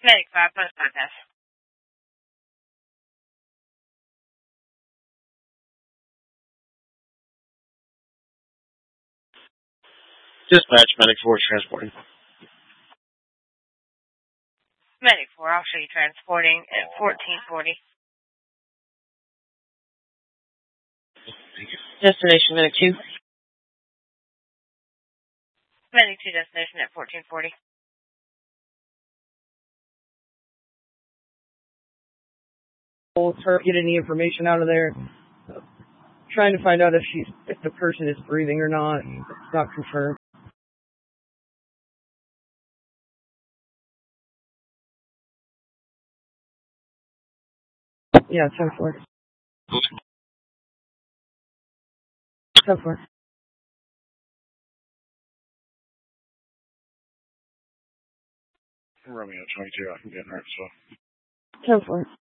Medic 5, post bypass. Dispatch, Medic 4 transporting. Medic 4, I'll show you transporting at 1440. Destination, Medic 2. Medic 2, destination at 1440. Her get any information out of there. Trying to find out if the person is breathing or not. It's not confirmed. Yeah, 10-4. 10-4. Romeo 22, I can get her, so. 10-4.